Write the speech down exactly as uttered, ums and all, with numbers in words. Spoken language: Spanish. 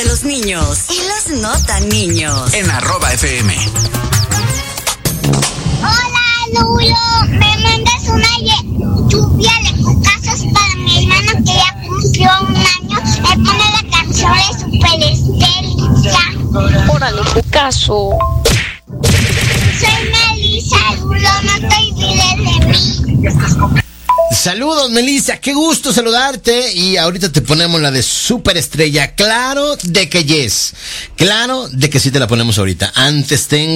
de los niños y los no tan niños. En arroba F M. Hola, Lulo. Me mandas una ye- lluvia de cocazos para mi hermano que ya cumplió un año. Me pone la canción de Superestrella. Órale, Picasso. Soy Melissa, Lulo. No te olvides de mí. Saludos, Melissa, qué gusto saludarte. Y ahorita te ponemos la de Superestrella. Claro de que yes. Claro de que sí te la ponemos ahorita. Antes tengo